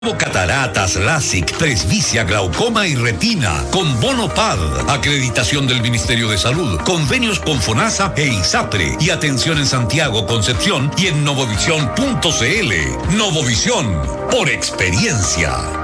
Cataratas, LASIK, presbicia, glaucoma y retina. Con Bono PAD. Acreditación del Ministerio de Salud. Convenios con FONASA e ISAPRE. Y atención en Santiago, Concepción y en Novovisión.cl. Novovisión. Por experiencia.